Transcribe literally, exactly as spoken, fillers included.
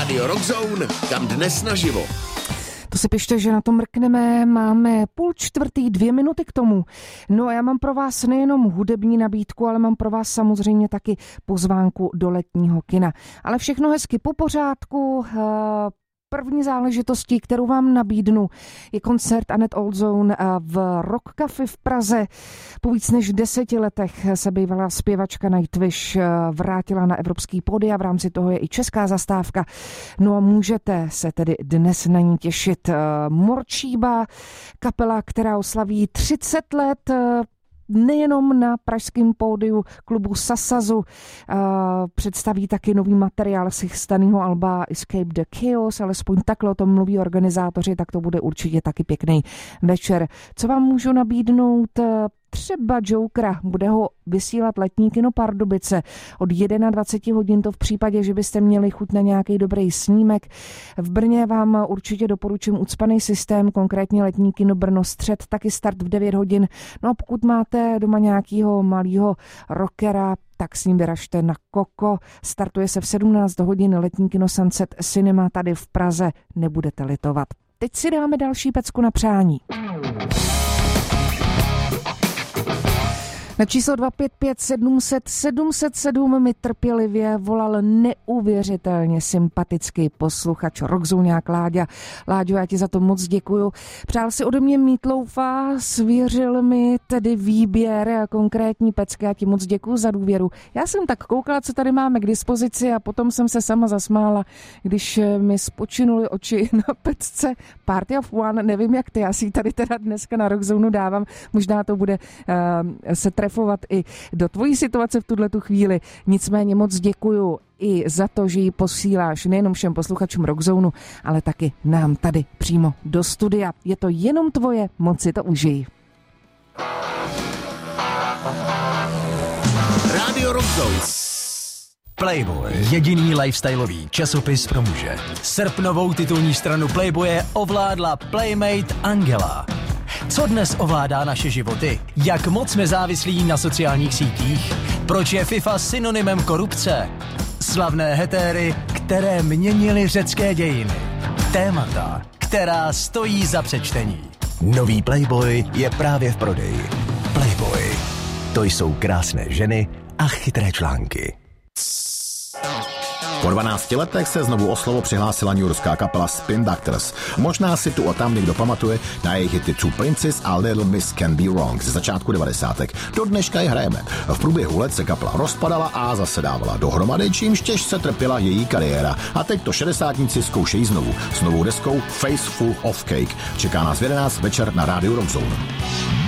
Rádio Rockzone, kam dnes naživo. To si pište, že na to mrkneme, máme půl čtvrtý, dvě minuty k tomu. No a já mám pro vás nejenom hudební nabídku, ale mám pro vás samozřejmě taky pozvánku do letního kina. Ale všechno hezky po pořádku. První záležitostí, kterou vám nabídnu, je koncert Annette Oldzone v Rock Café v Praze. Po víc než deseti letech se bývalá zpěvačka Nightwish vrátila na evropský pódia, v rámci toho je i česká zastávka. No a můžete se tedy dnes na ní těšit. Morčíba, kapela, která oslaví třicet let, nejenom na pražském pódiu klubu Sasazu, uh, představí taky nový materiál z chystaného alba Escape the Chaos, alespoň takhle o tom mluví organizátoři, tak to bude určitě taky pěkný večer. Co vám můžu nabídnout? Třeba Jokera, bude ho vysílat letní kino Pardubice od dvacet jedna hodin, to v případě, že byste měli chuť na nějaký dobrý snímek. V Brně vám určitě doporučím Ucpaný systém, konkrétně letní kino Brno Střed, taky start v devět hodin. No a pokud máte doma nějakýho malýho rockera, tak s ním vyražte na Koko. Startuje se v sedmnáct hodin letní kino Sunset Cinema tady v Praze, nebudete litovat. Teď si dáme další pecku na přání. Na číslo dva pět pět sedm set sedm set sedm mi trpělivě volal neuvěřitelně sympatický posluchač Rockzóňák Láďa. Láďo, já ti za to moc děkuju. Přál si ode mě Meat Loafa, svěřil mi tedy výběr a konkrétní pecky. Já ti moc děkuju za důvěru. Já jsem tak koukala, co tady máme k dispozici a potom jsem se sama zasmála, když mi spočinuly oči na pecce Party of One. Nevím jak ty, já si ji tady teda dneska na Rockzónu dávám. Možná to bude uh, se trefovat i do tvojí situace v tuhletu chvíli. Nicméně moc děkuju i za to, že ji posíláš nejenom všem posluchačům Rockzonu, ale taky nám tady přímo do studia. Je to jenom tvoje, moc si to užij. Rádio Rockzone. Playboy, jediný lifestyleový časopis pro muže. Srpnovou titulní stranu Playboye ovládla Playmate Angela. Co dnes ovládá naše životy? Jak moc jsme závislí na sociálních sítích? Proč je FIFA synonymem korupce? Slavné hetéry, které měnily řecké dějiny. Témata, která stojí za přečtení. Nový Playboy je právě v prodeji. Playboy. To jsou krásné ženy a chytré články. Po dvanácti letech se znovu o slovo přihlásila newyorská kapela Spin Doctors. Možná si tu a tam někdo pamatuje na jejich hity Two Princes a Little Miss Can Be Wrong ze začátku devadesátek. Do dneška je hrajeme. V průběhu let se kapela rozpadala a zase dávala dohromady, čímž těž se trpěla její kariéra. A teď to šedesátníci zkoušejí znovu. S novou deskou Face Full of Cake. Čeká nás v jedenáct večer na Rádiu Rockzone.